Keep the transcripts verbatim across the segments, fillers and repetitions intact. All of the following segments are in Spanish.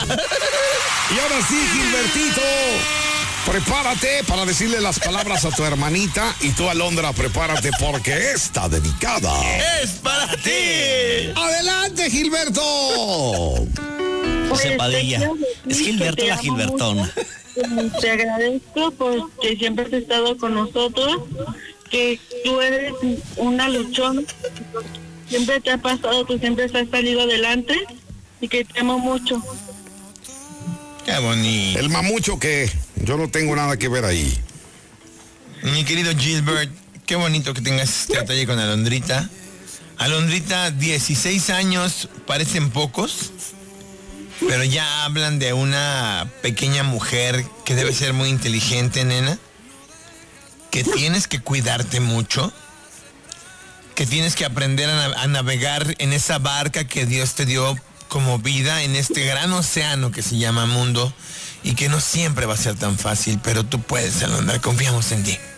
Y ahora sí, Gilbertito, prepárate para decirle las palabras a tu hermanita. Y tú, Alondra, prepárate porque esta dedicada es para ti. ¡Adelante, Gilberto! José Padilla. Es Gilberto la Gilbertona. Te agradezco porque siempre has estado con nosotros, que tú eres una luchona, siempre te ha pasado, tú siempre has salido adelante y que te amo mucho. Qué bonito. El mamucho que yo no tengo nada que ver ahí. Mi querido Gilbert, qué bonito que tengas este detalle con Alondrita. Alondrita, dieciséis años, parecen pocos, pero ya hablan de una pequeña mujer que debe ser muy inteligente, nena, que tienes que cuidarte mucho, que tienes que aprender a, na- a navegar en esa barca que Dios te dio como vida, en este gran océano que se llama mundo, y que no siempre va a ser tan fácil, pero tú puedes, Alondra, confiamos en ti.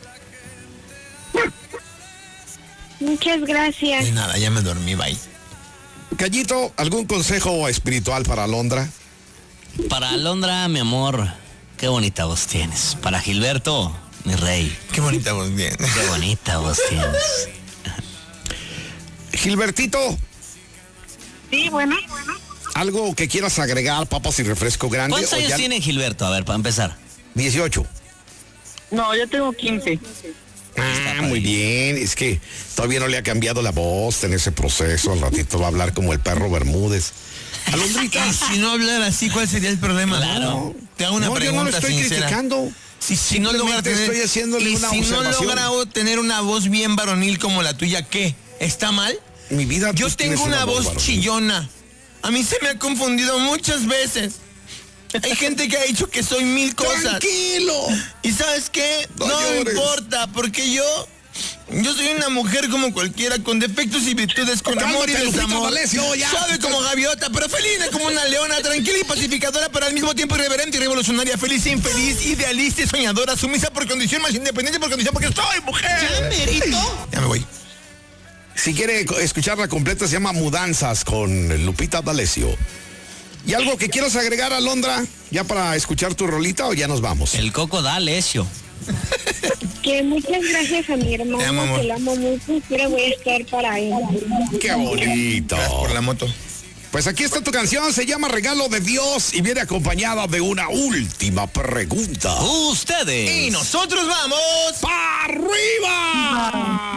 Muchas gracias. De nada, ya me dormí, bye. Callito, ¿algún consejo espiritual para Alondra? Para Alondra, mi amor, qué bonita voz tienes. Para Gilberto, mi rey, Qué bonita voz bien. qué bonita voz tienes. Gilbertito, Sí, bueno. ¿algo que quieras agregar, papas y refresco grande? ¿Cuántos o años ya- tiene Gilberto? A ver, para empezar. dieciocho. No, yo tengo quince. Ah, muy bien. Es que todavía no le ha cambiado la voz en ese proceso. Al ratito va a hablar como el perro Bermúdez. Alondrita. Y si no hablara así, ¿cuál sería el problema? Claro. Te hago una no, pregunta yo no lo estoy sincera. criticando. Si, si no logra Simplemente tener, estoy haciéndole y una si no observación. logra tener una voz bien varonil como la tuya, ¿qué? ¿Está mal? Mi vida. Yo tú tengo tienes una voz varonil. chillona. A mí se me ha confundido muchas veces. Hay gente que ha dicho que soy mil cosas. Tranquilo. ¿Y sabes qué? No No, llores. importa, porque yo... Yo soy una mujer como cualquiera, con defectos y virtudes, con amor y Cálmate, Lupita desamor. D'Alessio, ya. Suave como gaviota, pero felina como una leona, tranquila y pacificadora, pero al mismo tiempo irreverente y revolucionaria, feliz e infeliz, idealista y soñadora, sumisa por condición, más independiente por condición, porque soy mujer. ¿Ya, merito? Ya me voy. Si quiere co- escucharla completa, se llama Mudanzas con Lupita D'Alessio. ¿Y algo que quieras agregar, Alondra? ¿Ya para escuchar tu rolita o ya nos vamos? El Coco da Alessio. Que muchas gracias a mi hermano, Te amo, amor. que la amo mucho y siempre voy a estar para él. ¡Qué bonito! Gracias por la moto. Pues aquí está tu canción, se llama Regalo de Dios y viene acompañada de una última pregunta. Ustedes. Y nosotros vamos... ¡Para arriba!